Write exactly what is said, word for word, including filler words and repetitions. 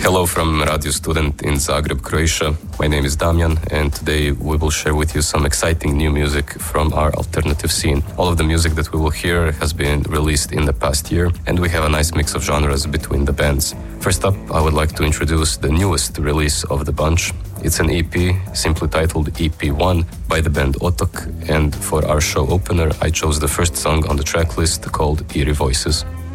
Hello from Radio Student in Zagreb, Croatia. My name is Damjan, and today we will share with you some exciting new music from our alternative scene. All of the music that we will hear has been released in the past year, and we have a nice mix of genres between the bands. First up, I would like to introduce the newest release of the bunch. It's an E P, simply titled E P one, by the band Otok, and for our show opener, I chose the first song on the tracklist called Eerie Voices.